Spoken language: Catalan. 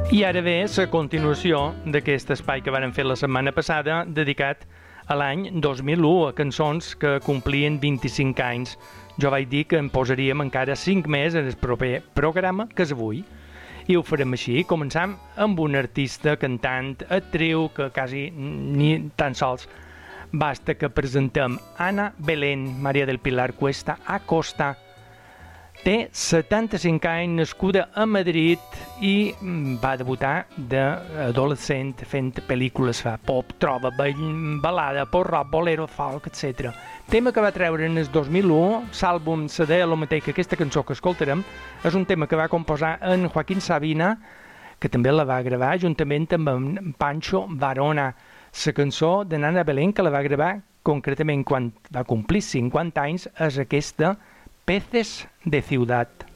I ara ve la continuació d'aquest espai que vàrem fer la setmana passada, dedicat a l'any 2001, a cançons que complien 25 anys. Jo vaig dir que en posaríem encara 5 més en el proper programa, que és avui. I ho farem així. Començam amb un artista, cantant, actriu, que quasi ni tan sols basta que presentem. Ana Belén María del Pilar Cuesta Acosta. Té 75 anys, nascuda a Madrid i va debutar d'adolescent fent pel·lícules, fa pop, trova, balada, pop-rock, bolero, folk, etc. Tema que va treure en el 2001, l'àlbum se deia el mateix que aquesta cançó que escoltarem, és un tema que va composar en Joaquín Sabina, que també la va gravar juntament amb en Pancho Varona. La cançó de Ana Belén, que la va gravar concretament quan va complir 50 anys, és aquesta Peces de Ciudad.